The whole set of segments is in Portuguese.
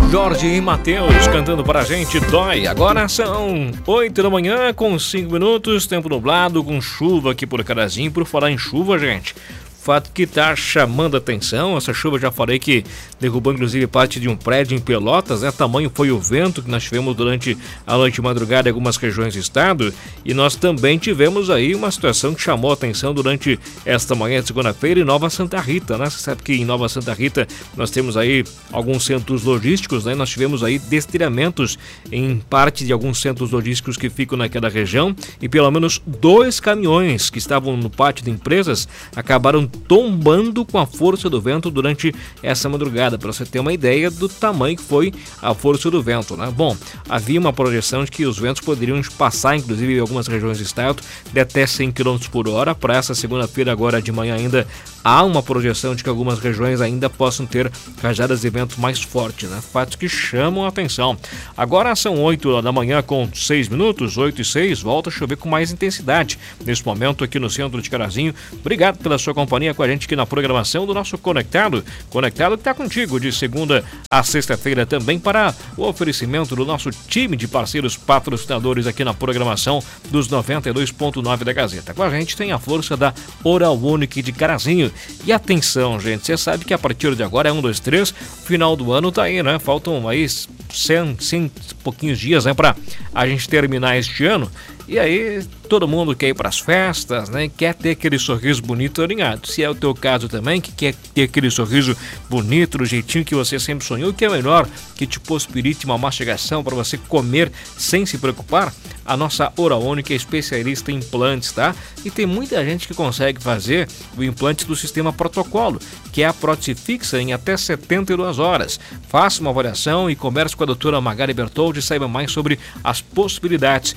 Jorge e Matheus cantando para a gente Dói. Agora são 8 da manhã com 5 minutos, tempo nublado com chuva aqui por Carazinho. Por falar em chuva, gente, fato que tá chamando a atenção, essa chuva já falei que derrubou inclusive parte de um prédio em Pelotas, né? Tamanho foi o vento que nós tivemos durante a noite e madrugada em algumas regiões do estado, e nós também tivemos aí uma situação que chamou a atenção durante esta manhã de segunda-feira em Nova Santa Rita, né? Você sabe que em Nova Santa Rita nós temos aí alguns centros logísticos, né? Nós tivemos aí destelhamentos em parte de alguns centros logísticos que ficam naquela região, e pelo menos 2 caminhões que estavam no pátio de empresas acabaram tombando com a força do vento durante essa madrugada, para você ter uma ideia do tamanho que foi a força do vento, né? Bom, havia uma projeção de que os ventos poderiam passar, inclusive em algumas regiões do estado, de até 100 km por hora. Para essa segunda-feira, agora de manhã ainda, há uma projeção de que algumas regiões ainda possam ter rajadas de vento mais fortes, né? Fatos que chamam a atenção. Agora são 8 da manhã com 6 minutos, 8 e 6, volta a chover com mais intensidade nesse momento aqui no centro de Carazinho. Obrigado pela sua companhia com a gente aqui na programação do nosso Conectado que está contigo de segunda a sexta-feira também, para o oferecimento do nosso time de parceiros patrocinadores aqui na programação dos 92.9 da Gazeta. Com a gente tem a força da Oral Unique de Carazinho. E atenção, gente, você sabe que a partir de agora é 1, 2, 3, final do ano tá aí, né? Faltam aí 100 pouquinhos dias, né, pra a gente terminar este ano. E aí, todo mundo quer ir para as festas, né? Quer ter aquele sorriso bonito alinhado. Se é o teu caso também, que quer ter aquele sorriso bonito, do jeitinho que você sempre sonhou, que é melhor que te possibilite uma mastigação para você comer sem se preocupar, a nossa Oral Unique é especialista em implantes, tá? E tem muita gente que consegue fazer o implante do sistema protocolo, que é a prótese fixa em até 72 horas. Faça uma avaliação e converse com a doutora Magari Bertoldi e saiba mais sobre as possibilidades.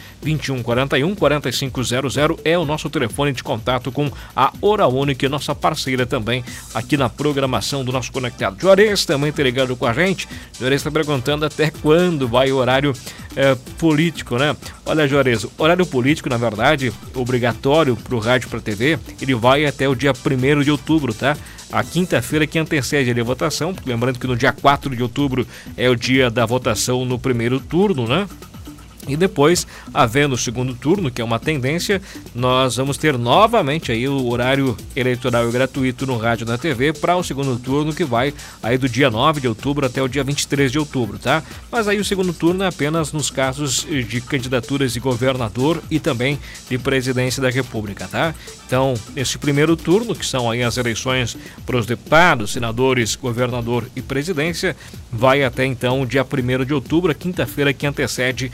2141-4500 é o nosso telefone de contato com a Oral Unique, nossa parceira também aqui na programação do nosso Conectado. Juarez também está ligado com a gente. Juarez está perguntando até quando vai o horário político, né? Olha, Juarez, horário político, na verdade, obrigatório para o rádio e para a TV, ele vai até o dia 1º de outubro, tá? A quinta-feira que antecede a votação, lembrando que no dia 4 de outubro é o dia da votação no primeiro turno, né? E depois, havendo o segundo turno, que é uma tendência, nós vamos ter novamente aí o horário eleitoral gratuito no rádio e na TV para o segundo turno, que vai aí do dia 9 de outubro até o dia 23 de outubro, tá? Mas aí o segundo turno é apenas nos casos de candidaturas de governador e também de presidência da República, tá? Então, nesse primeiro turno, que são aí as eleições para os deputados, senadores, governador e presidência, vai até então o dia 1º de outubro, a quinta-feira que antecede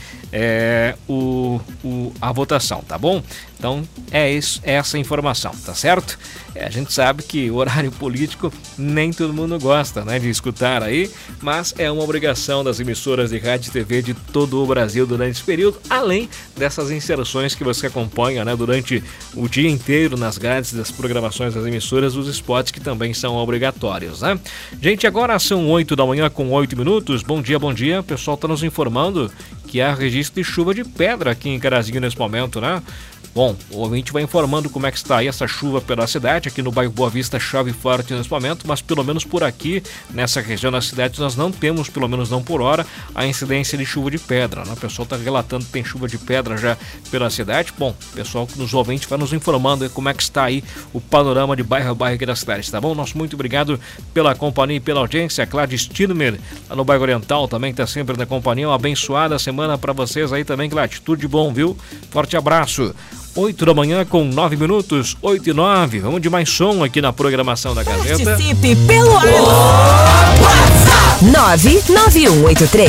a votação, tá bom? Então é essa informação, tá certo? A gente sabe que o horário político nem todo mundo gosta, né, de escutar aí, mas é uma obrigação das emissoras de rádio e TV de todo o Brasil durante esse período, além dessas inserções que você acompanha, né, durante o dia inteiro nas grades das programações das emissoras, os spots que também são obrigatórios, né? Gente, agora são 8 da manhã com 8 minutos. Bom dia, bom dia. O pessoal está nos informando que há registro de chuva de pedra aqui em Carazinho nesse momento, né? Bom, o ouvinte vai informando como é que está aí essa chuva pela cidade. Aqui no bairro Boa Vista chove forte nesse momento, mas pelo menos por aqui, nessa região da cidade, nós não temos, pelo menos não por hora, a incidência de chuva de pedra, né? O pessoal está relatando que tem chuva de pedra já pela cidade. Bom, o pessoal que nos ouvinte vai nos informando como é que está aí o panorama de bairro a bairro aqui da cidade, tá bom? Nosso muito obrigado pela companhia e pela audiência. A Cláudia Stilmer, lá no bairro Oriental, também está sempre na companhia. Uma abençoada semana para vocês aí também, Cláudia. Tudo de bom, viu? Forte abraço. 8 da manhã com 9 minutos, 8 e 9. Vamos de mais som aqui na programação da Gazeta. Participe pelo WhatsApp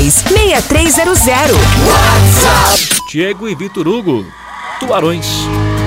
991836300. Diego e Vitor Hugo, Tubarões.